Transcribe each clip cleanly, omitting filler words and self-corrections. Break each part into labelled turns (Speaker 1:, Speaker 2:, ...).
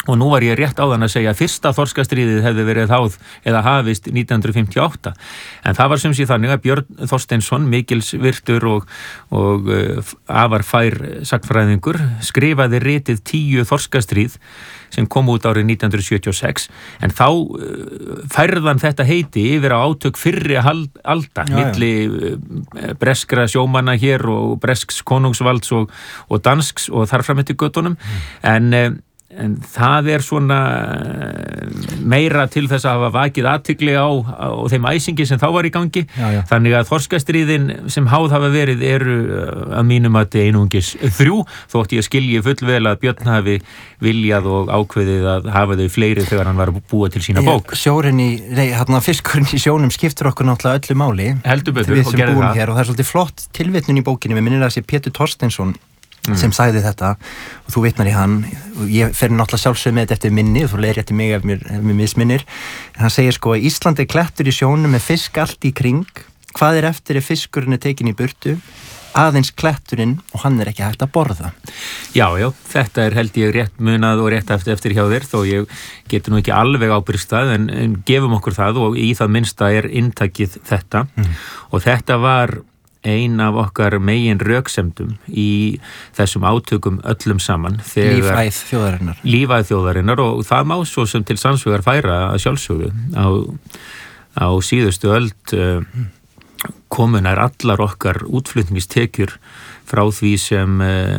Speaker 1: Og nú var ég rétt áðan að segja að fyrsta þorskastríðið hefði verið háð eða hafist 1958. En það var sem sé þannig að Björn Þorsteinsson, mikils virtur og afar fær sagnfræðingur, skrifaði ritið 10 þorskastríð sem kom út árið 1976. En þá færðan þetta heiti yfir á átök fyrri alda, milli breskra sjómanna hér og bresks konungsvalds og dansks og þarfram eftir göttunum. En það svona meira til þess að hafa vakið athygli á þeim æsingi sem þá var í gangi.
Speaker 2: Já.
Speaker 1: Þannig að þorskastríðin sem háð hafa verið eru að mínum að einungis 3, þótt ég skilji fullvel að Björn hafi viljað og ákveðið að hafa þau fleiri þegar hann var að búa til sína bók.
Speaker 2: Fiskurinn í sjónum skiptur okkur náttúrulega öllu máli.
Speaker 1: Heldur betur og gerði það.
Speaker 2: Hér, og það svolítið flott tilvitnun í bókinni. Mér minnir að sé Pétur Thorsteinsson sem sagði þetta og þú vitnar í hann og ég fer náttúrulega sjálfsögð með þetta eftir minni og þú leiðir eftir mig ef mér misminnir. En hann segir sko að Ísland klettur í sjónum með fisk allt í kring. Hvað eftir fiskurinn tekin í burtu? Aðeins kletturinn og hann ekki hægt að borða.
Speaker 1: Já, þetta held ég rétt munað og rétt eftir hjá þér, þó ég getur nú ekki alveg ábyrgst það, en gefum okkur það og í það minnsta inntakið þetta. Og þetta var ein af okkar megin röksemdum í þessum átökum öllum saman. Lífæð þjóðarinnar og það má svo sem til sannsvegar færa að sjálfsögðu. Á síðustu öld komunar allar okkar útflutningstekjur frá því sem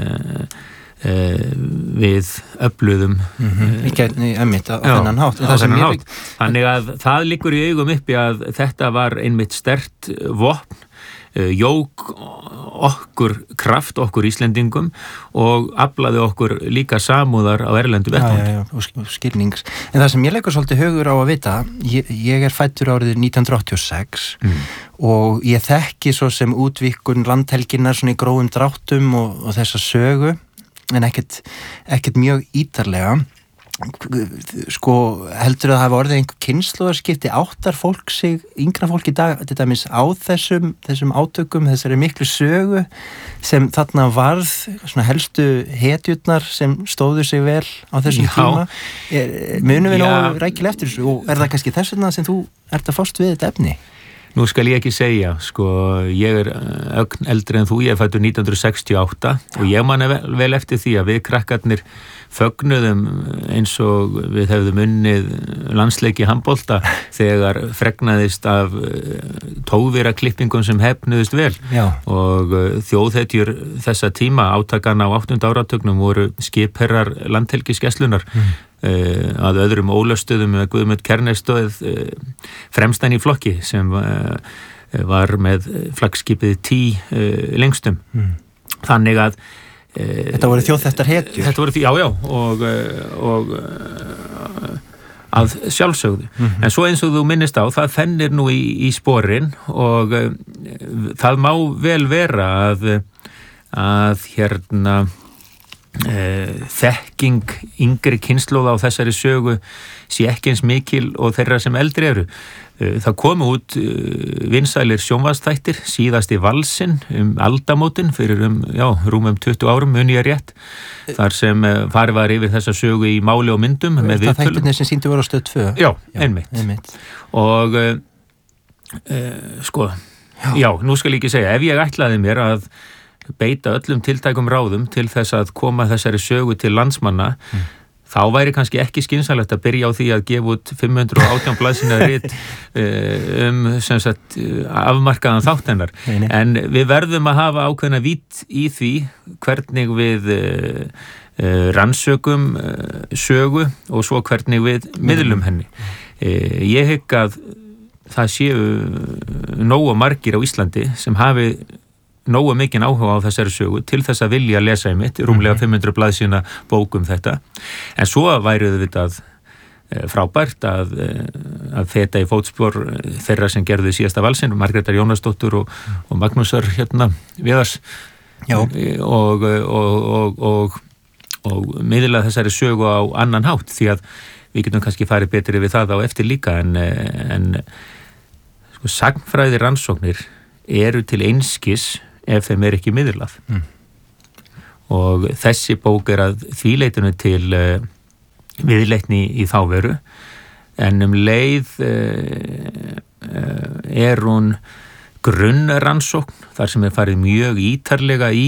Speaker 1: við öfluðum
Speaker 2: á þennan hátt.
Speaker 1: Þannig að það liggur í augum uppi að þetta var einmitt sterkt vopn, jók okkur kraft, okkur Íslendingum og aflaði okkur líka samúðar á erlendu vettvangi.
Speaker 2: Og skilnings. En það sem ég leggur svolítið hugur á að vita, ég fæddur árið 1986 og ég þekki svo sem útvíkkun landhelginnar svona í grófum dráttum og þessa sögu, en ekkert mjög ítarlega. Sko, heldur að það hafa orðið einhver kynslóðarskipti, áttar fólk sig, yngra fólk í dag, þetta mis á þessum átökum, þessari miklu sögu sem þarna varð, svona helstu hetjurnar sem stóðu sig vel á þessum tíma. Munum við nógu rækilega eftir þessu og það kannski þess vegna sem þú ert að fást við þetta efni?
Speaker 1: Nú skal ég ekki segja, sko, ég ögn eldri en þú, ég fæddur 1968 og ég man vel eftir því að við krakkarnir fögnuðum eins og við hefðum unnið landsleiki handbolta þegar fregnaðist af tóðvíraklippingum sem hefnuðust vel. Og þjóðhetjur þessa tíma, átakana á 8. áratugnum voru skipherrar landhelgisgæslunnar að öðrum ólöstuðum með Guðmund Kærnestöð fremstan í flokki sem var með flaggskipið Tí lengstum. Þannig að
Speaker 2: þetta voru þjóðþekktar hetjur.
Speaker 1: Þetta voru og að sjálfsögðu. En svo eins og þú minnist á, það fennir nú í sporin og það má vel vera að hérna þekking yngri kynslóða á þessari sögu sé ekki eins mikil og þeirra sem eldri eru. Það komu út vinsælir sjónvarpsþættir, síðasti valsinn aldamótin fyrir rúmum 20 árum, muni ég rétt, þar sem farið var yfir þessa sögu í máli og myndum með viðtölum.
Speaker 2: Það þættirnir sem sýndu voru á Stöð 2?
Speaker 1: Já, einmitt. Og nú skal ég ekki segja, ef ég ætlaði mér að beita öllum tiltækum ráðum til þess að koma þessari sögu til landsmanna, þá væri kannski ekki skynsamlegt að byrja á því að gefa út 518 blaðsíðna rit sem sagt afmarkaðan þátt hennar. En við verðum að hafa ákveðna vídd í því hvernig við rannsökum sögu og svo hvernig við miðlum henni. Ég hygg að það séu nógu margir á Íslandi sem hafi nógu mikinn áhuga á þessari sögu til þess að vilja lesa einmitt, rúmlega 500 blaðsíðna bók þetta. En svo væri þetta frábært að feta í fótspor þeirra sem gerðu síðasta valsinn, Margrétar Jónasdóttur og Magnúsar Viðars og miðla þessari sögu á annan hátt, því að við getum kannski farið betur yfir það á eftir líka, en sko, sagnfræði rannsóknir eru til einskis ef þeim ekki miðlað. Og þessi bók að því leitinu til viðleitni í þá veru, en leið hún grunnrannsókn þar sem farið mjög ítarlega í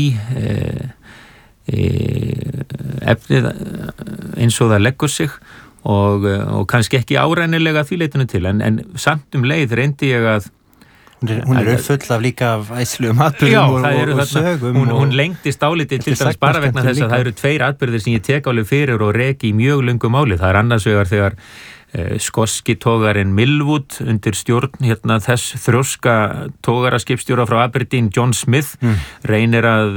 Speaker 1: efnið eins og það leggur sig og kannski ekki árænilega því leitinu til, en samt leið reyndi ég að
Speaker 2: Hún full af líka af æsluðum atburðum og sögum.
Speaker 1: Hún lengdist álítið til dæmis bara vegna þess að það eru 2 atburðir sem ég tek alveg fyrir og reki í mjög löngu máli. Það annars vegar þegar skoski togarinn Millwood undir stjórn þess þrjóska togaraskipstjóra frá Aberdeen, John Smith, reynir að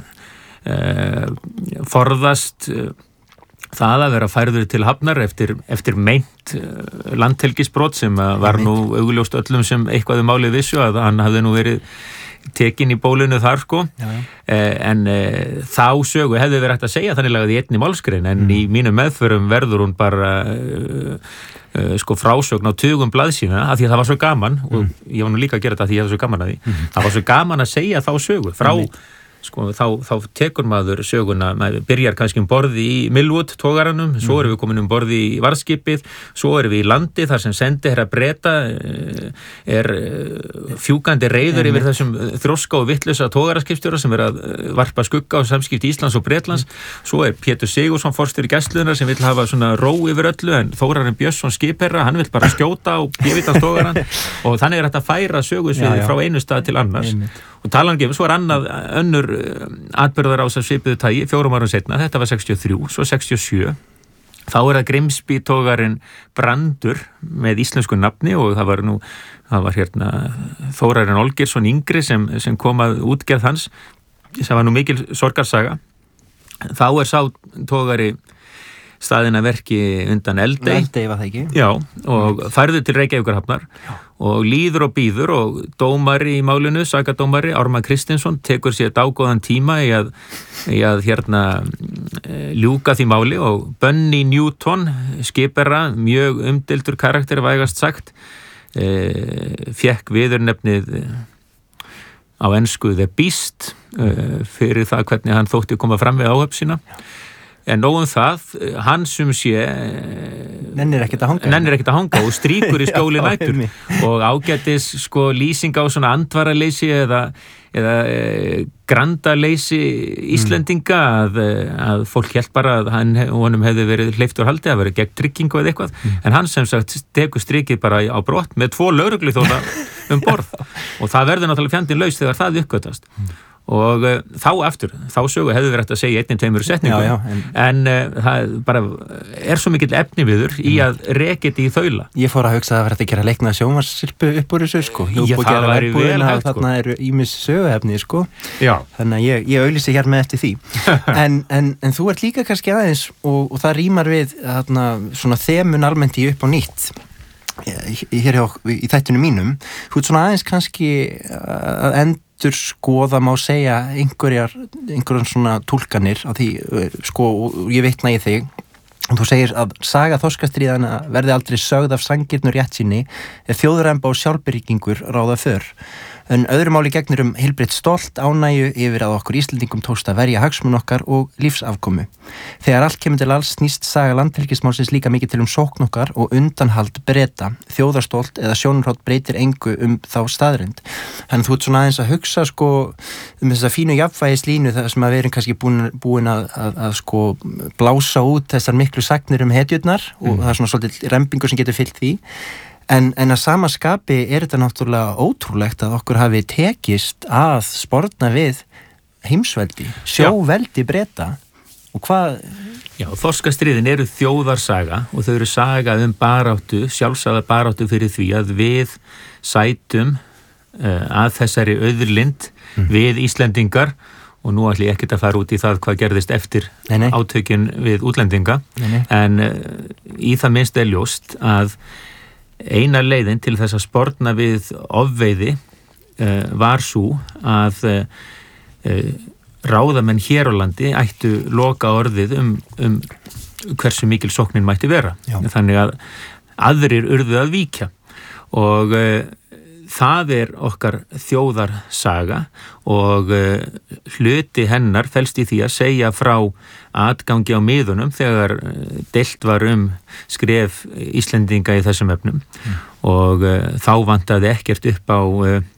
Speaker 1: forðast það að vera færður til hafnar eftir meint landhelgisbrot sem var nú augljóst öllum sem eitthvað málið vissu að hann hafði nú verið tekinn í bólinu þar en þá sögu hefði verið hægt að segja þannig lagað í einni málsgrein en í mínum meðförum verður hún bara frásögn á tugum blaðsíðna af því að það var svo gaman og ég var nú líka að gera þetta af því ég hafði svo gaman að því það var svo gaman að segja þá sögu frá þá tekur maður söguna, maður byrjar kannski borði í Millwood togaranum, svo erum við komin borði í varðskipið, svo erum við í landi þar sem sendiherra Breta fjúkandi reiður yfir þessum þrjóska og vitlausa togaraskipstjóra sem að varpa skugga á samskipti Íslands og Bretlands, svo Pétur Sigurðsson forstjóri gæslunar sem vill hafa svona ró yfir öllu en Þórarinn Björnsson skipherra, hann vill bara skjóta og bjöfitans togaran og þannig þetta að færa sögusviði frá einu stað til annars og talan svo önnur atburðar á þess að svipuðu tagi 4 árum seinna, þetta var 63, svo 67 þá það Grimsby togarinn Brandur með íslensku nafni og það var Þórarinn Olgeirsson yngri sem kom að útgerð hans, það var nú mikil sorgarsaga, þá sá togari staðinn að verki undan Eldey
Speaker 2: var það ekki?
Speaker 1: Já, og færðu til Reykjavíkurhafnar og líður og býður og dómari í málinu, sakadómari Ármann Kristinsson tekur sér dágóðan tíma í að ljúka því máli og Bunny Newton skipherra, mjög umdeildur karakter vægast sagt, fékk viðurnefnið á ensku The Beast fyrir það hvernig hann þótti koma fram við áhöfn sína. En nóg það, hann sem sé
Speaker 2: nennir ekkert að
Speaker 1: hanga og stríkur í skjóli nætur og ágætis lýsing á svona andvaraleysi eða grandaleysi Íslendinga að fólk hélt bara að honum hefði verið hleypt úr haldi að vera gegn tryggingu eða eitthvað en hann sem sagt tekur strikið bara á brott með 2 lögregluþjóna borð og það verður náttúrulega fjandinn laus þegar það uppgötast og þá sögu hefði verið hægt að segja 1-2 setningum en það bara svo mikill efni viður í að reka þetta í þaula.
Speaker 2: Ég fór að hugsa að það verið að gera leikna sjónvarssyrpu upp úr þessu
Speaker 1: Já, það væri vel hægt
Speaker 2: þarna eru ýmis söguefni
Speaker 1: Já.
Speaker 2: Þannig að ég auglýsi hér með eftir því en þú ert líka kannski aðeins og það rímar við svona þemun almennt í upp á nýtt hér í þættinu mínum þú ert svona aðeins kannski að skoða má segja einhverjar svona túlkanir á því ég vitna í þig þú segir að saga þorskastríðana verði aldrei sögð af sanngirni og réttsýni þjóðremba og sjálfbyrgingur ráða för en öðru máli gegnir heilbrigt stolt ánægju yfir að okkur Íslendingum tókst að verja hagsmun okkar og lífsafkomu. Þegar allt kemur til alls snýst saga landhelgismálsins líka mikið til sókn okkar og undanhald Breta, þjóðarstolt eða sjónarhótt breytir engu þá staðreynd. Þannig þú ert svona aðeins að hugsa þessa fínu jafnvægislínu þar sem að við erum kannski búin að blása út þessar miklu sagnir hetjurnar og það svona svolítið rembingur sem getur fyllt því. En að sama skapi þetta náttúrulega ótrúlegt að okkur hafi tekist að sporna við heimsveldi, sjóveldi Breta og hvað...
Speaker 1: Já, þorskastríðin eru þjóðarsaga og þau eru saga baráttu, sjálfsagða baráttu fyrir því að við sætum að þessari auðlind við Íslendingar og nú ætla ég ekkert að fara út í það hvað gerðist eftir átökin við útlendinga en í það minnst ljóst að eina leiðin til þess að sporna við ofveiði var svo að ráðamenn hér á landi ættu loka orðið hversu mikil sóknin mætti vera. Þannig að aðrir urðu að víkja og það okkar þjóðarsaga og hluti hennar felst í því að segja frá atgangi á miðunum þegar deilt var skref Íslendinga í þessum efnum og þá vantaði ekkert upp á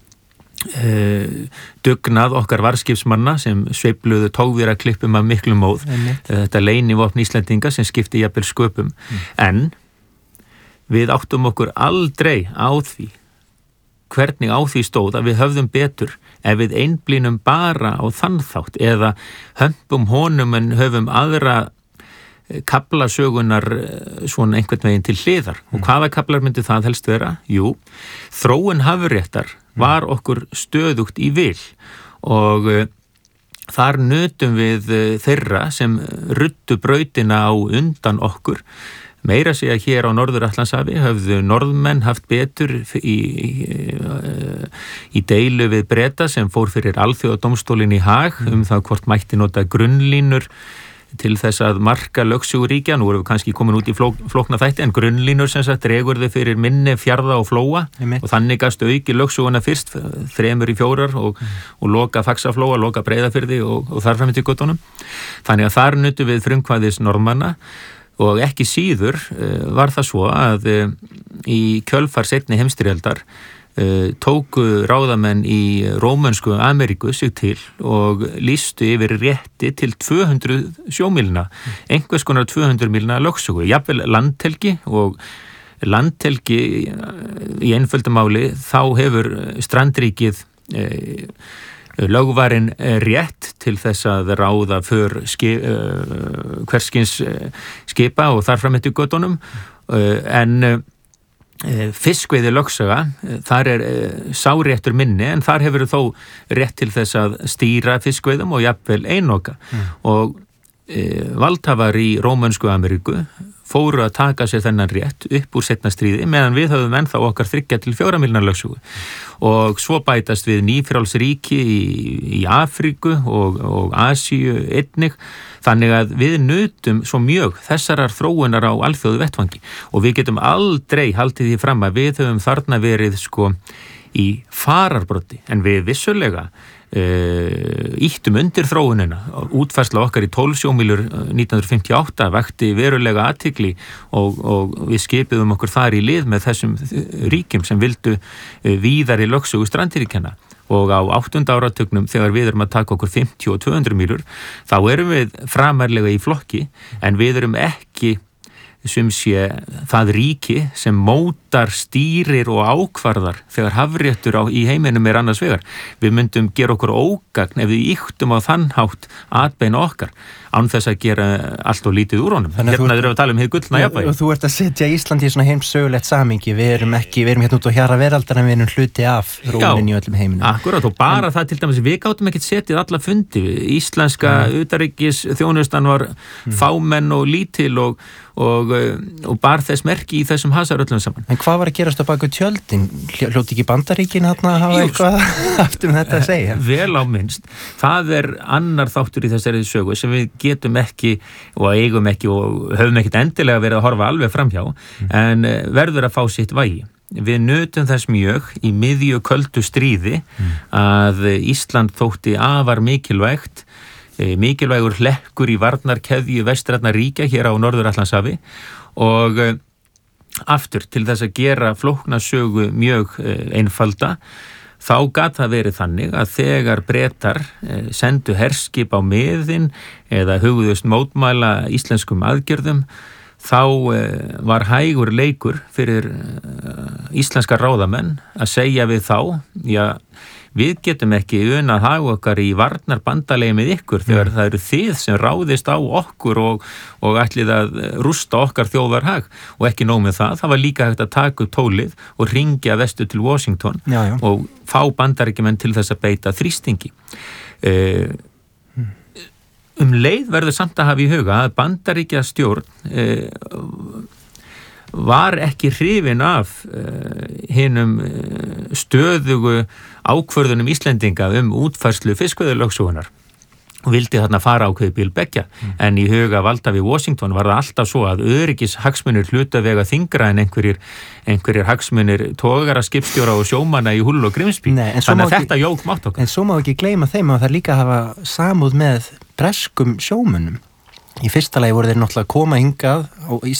Speaker 1: dugnað okkar varðskipsmanna sem sveifluðu tógvéraklippum af miklum móð. Þetta leynivopn Íslendinga sem skipti jafnvel sköpum. En við áttum okkur aldrei á því hvernig á því stóð að við höfðum betur ef við einblínum bara á þann þátt eða hömpum honum en höfum aðra kaflasögunar svona einhvern veginn til hliðar. Og hvaða kaflar myndi það helst vera? Jú, þróun hafréttar var okkur stöðugt í vil og þar nutum við þeirra sem ruddu brautina á undan okkur. Meira segja hér á Norður-Atlantshafi höfðu norðmenn haft betur í deilu við Breta sem fór fyrir alþjóðadómstólinn í Haag það hvort mætti nota grunnlínur til þess að marka lögsöguríkja. Nú erum við kannski komin út í flókna þætti en grunnlínur sem sagt dregur þau fyrir minni fjarða og flóa og þannig gastu auki lögsöguna fyrst 3 í 4 og loka Faxaflóa, loka Breiðafirði og þar fram til göttunum. Þannig að þar nutum við frumkvæðis norðmanna og ekki síður var það svo að í kjölfar seinni heimsstyrjaldar tóku ráðamenn í Rómönsku Ameríku sig til og lýstu yfir rétti til 200 sjómílna, einhvers konar 200 mílna lögsögu, jafnvel landhelgi og landhelgi í einföldu máli þá hefur strandríkið lögvarinn rétt til þess að ráða för hverskins skipa og þar fram eftir göttunum en fiskveiði lögsaga, þar sáréttur minni en þar hefur þó rétt til þess að stýra fiskveiðum og jafnvel einoka og valdhafar í Rómönsku Ameríku fóru að taka sér þennan rétt upp úr seinna stríði meðan við höfum ennþá okkar 3 til 4 mílna lögsögu og svo bætast við nýfrjálsríki í Afríku og Asíu einnig þannig að við nutum svo mjög þessarar þróunar á alþjóðu vettvangi og við getum aldrei haldið því fram að við höfum þarna verið í fararbroddi en við vissulega ýttum undir þróunina. Útfærsla okkar í 12 sjómílur 1958 vakti verulega athygli og við skipuðum okkur þar í lið með þessum ríkjum sem vildu víðari lögsögu strandiríkjanna og á 8. áratugnum þegar við erum að taka okkur 50 og 200 mílur þá erum við framarlega í flokki en við erum ekki sem sé það ríki sem mótar, stýrir og ákvarðar þegar hafréttur í heiminum annars vegar. Við myndum gera okkur ógagn ef við ýktum á þann hátt atbeina okkar án þess að gera allt og lítið úr honum. Hérna erum við að tala hið gullna jafnvægi.
Speaker 2: Og þú ert að setja Ísland í svona heimssögulegt samhengi. Við erum hérna út á hjara veraldar en við erum hluti af þróuninni í öllum heiminum.
Speaker 1: Akkurat og bara það til dæmis við gátum ekkert setið alla fundi. Íslenska utanríkis þjónustan var fámenn og lítil og bar þess merki í þessum hasaröllum saman.
Speaker 2: En hvað var að gerast á baku tjöldin? Hljóti ekki Bandaríkin þarna að hafa eitthvað aftur þetta að segja?
Speaker 1: Vel á minnst. Það annar þáttur í þessari sögu sem við getum ekki og eigum ekki og höfum ekkert endilega verið að horfa alveg framhjá en verður að fá sitt vægi. Við nutum þess mjög í miðju köldu stríði að Ísland þótti afar mikilvægur hlekkur í varnarkeðju vestrænna ríkja hér á Norður-Atlantshafi og aftur til þess að gera flókna sögu mjög einfalda þá gat það verið þannig að þegar Bretar sendu herskip á miðin eða hugðust mótmæla íslenskum aðgerðum þá var hægur leikur fyrir íslenska ráðamenn að segja við þá, við getum ekki unað hag okkar í varnarbandalegi með ykkur þegar það eru þið sem ráðist á okkur og ætlið að rústa okkar þjóðarhag og ekki nóg með það var líka hægt að taka upp tólið og hringja vestur til Washington og fá Bandaríkjamenn til þess að beita þrýstingi. Leið verður samt að hafa í huga að Bandaríkjastjórn var ekki hrifin af hinum stöðugu ákvörðunum Íslendinga útfærslu fiskveiðilögsögunnar og vildi þarna fara á kaupbíl beggja. En í huga valda við Washington var það alltaf svo að öryggishagsmunir hlutu að vega þyngra en einhverjir hagsmunir togara, skipstjóra og sjómanna í Hull og Grimsby. Þannig að þetta jók mátt okkar.
Speaker 2: En svo má ekki gleyma þeim að það líka hafa samúð með breskum sjómunum. Í fyrsta lagi voru þeir náttúrulega að koma hingað